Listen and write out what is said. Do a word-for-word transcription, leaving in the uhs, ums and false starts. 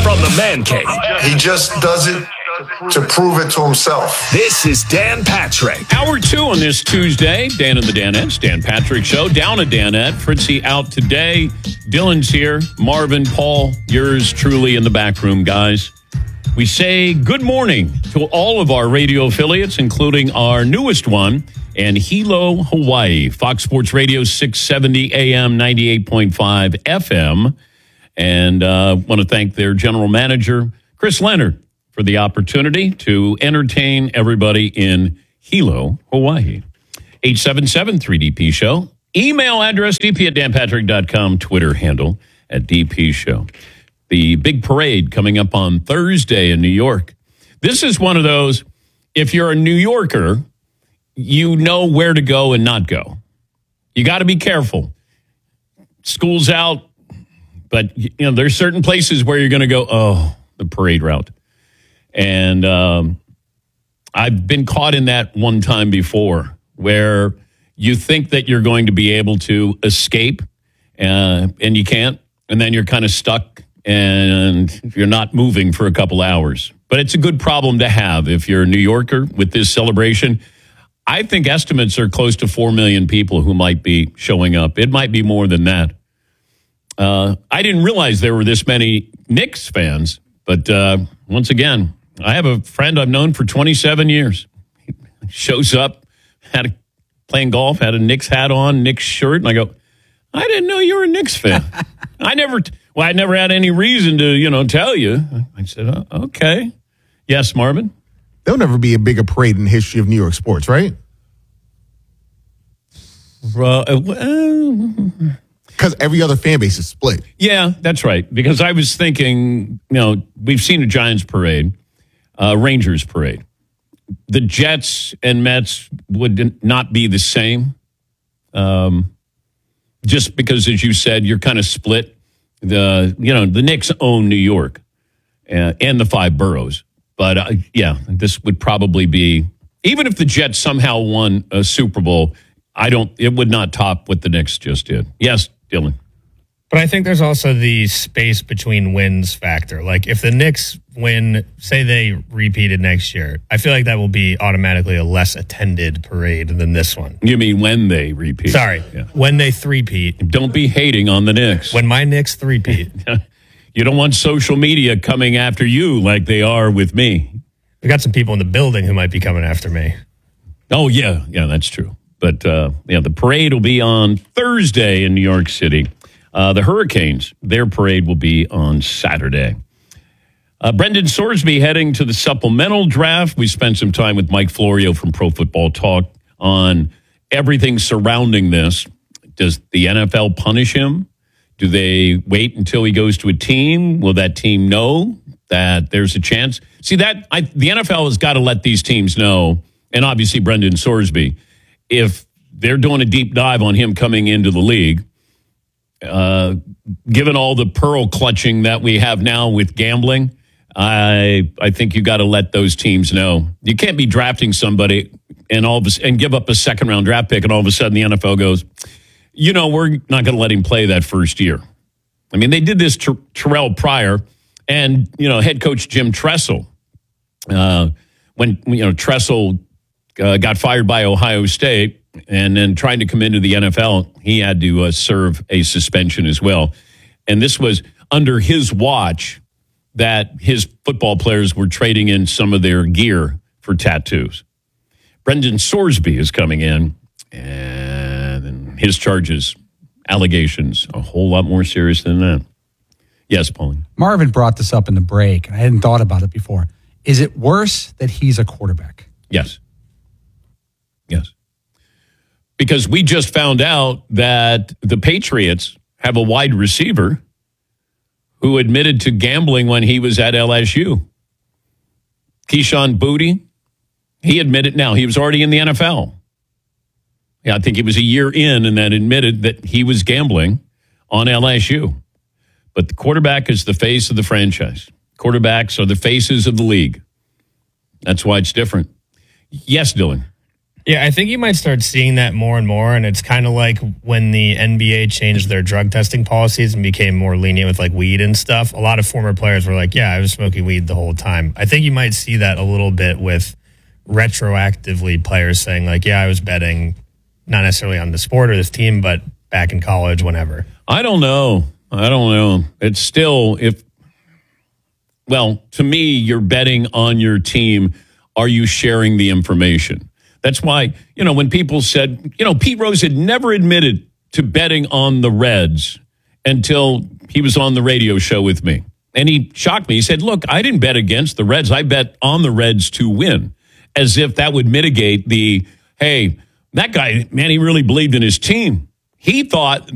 from the man cave. He just does it to prove it to himself. This is Dan Patrick. Hour two on this Tuesday. Dan and the Danettes, Dan Patrick Show. Down a Danette. Fritzy out today. Dylan's here. Marvin, Paul, yours truly in the back room, guys. We say good morning to all of our radio affiliates, including our newest one in Hilo, Hawaii. Fox Sports Radio, six seventy A M, ninety-eight point five F M. And uh, want to thank their general manager, Chris Leonard, for the opportunity to entertain everybody in Hilo, Hawaii. eight seven seven three D P Show. Email address, d p at dan patrick dot com. Twitter handle at D P Show. The big parade coming up on Thursday in New York. This is one of those, if you're a New Yorker, you know where to go and not go. You got to be careful. School's out, but you know there's certain places where you're going to go, oh, the parade route. And um, I've been caught in that one time before where you think that you're going to be able to escape uh, and you can't. And then you're kind of stuck and you're not moving for a couple hours. But it's a good problem to have if you're a New Yorker with this celebration. I think estimates are close to four million people who might be showing up. It might be more than that. Uh, I didn't realize there were this many Knicks fans. But uh, once again, I have a friend I've known for twenty-seven years. He shows up, had a, playing golf, had a Knicks hat on, Knicks shirt. And I go, I didn't know you were a Knicks fan. I never, well, I never had any reason to, you know, tell you. I said, oh, okay. Yes, Marvin? There'll never be a bigger parade in the history of New York sports, right? Uh, uh, Because every other fan base is split. Yeah, that's right. Because I was thinking, you know, we've seen a Giants parade, uh, Rangers parade. The Jets and Mets would not be the same. Um, just because, as you said, you're kind of split. The you know the Knicks own New York uh, and the five boroughs. But uh, yeah, this would probably be, even if the Jets somehow won a Super Bowl, I don't. It would not top what the Knicks just did. Yes, Dylan. But I think there's also the space between wins factor. Like if the Knicks win, say they repeated next year, I feel like that will be automatically a less attended parade than this one. You mean when they repeat? Sorry, yeah. When they three-peat. Don't be hating on the Knicks. When my Knicks three-peat. You don't want social media coming after you like they are with me. We got some people in the building who might be coming after me. Oh, yeah. Yeah, that's true. But, uh, yeah, the parade will be on Thursday in New York City. Uh, the Hurricanes, their parade will be on Saturday. Uh, Brendan Sorsby heading to the supplemental draft. We spent some time with Mike Florio from Pro Football Talk on everything surrounding this. Does the N F L punish him? Do they wait until he goes to a team? Will that team know that there's a chance? See, that I, the N F L has got to let these teams know, and obviously Brendan Sorsby, if they're doing a deep dive on him coming into the league, uh, given all the pearl clutching that we have now with gambling, I I think you got to let those teams know. You can't be drafting somebody and all of a, and give up a second round draft pick, and all of a sudden the N F L goes, you know, we're not going to let him play that first year. I mean, they did this to Terrell Pryor and, you know, head coach Jim Tressel. Uh, when, you know, Tressel uh, got fired by Ohio State and then trying to come into the N F L, he had to uh, serve a suspension as well. And this was under his watch that his football players were trading in some of their gear for tattoos. Brendan Sorsby is coming in, and his charges, allegations, a whole lot more serious than that. Yes, Pauline. Marvin brought this up in the break, and I hadn't thought about it before. Is it worse that he's a quarterback? Yes. Yes. Because we just found out that the Patriots have a wide receiver who admitted to gambling when he was at L S U. Keyshawn Boutte, he admitted now. He was already in the N F L. Yeah, I think he was a year in and then admitted that he was gambling on L S U. But the quarterback is the face of the franchise. Quarterbacks are the faces of the league. That's why it's different. Yes, Dylan. Yeah, I think you might start seeing that more and more. And it's kind of like when the N B A changed their drug testing policies and became more lenient with like weed and stuff. A lot of former players were like, yeah, I was smoking weed the whole time. I think you might see that a little bit with retroactively players saying like, yeah, I was betting not necessarily on the sport or this team, but back in college, whenever. I don't know. I don't know. It's still, if, well, to me, you're betting on your team. Are you sharing the information? That's why, you know, when people said, you know, Pete Rose had never admitted to betting on the Reds until he was on the radio show with me. And he shocked me. He said, look, I didn't bet against the Reds. I bet on the Reds to win. As if that would mitigate the, hey, that guy, man, he really believed in his team. He thought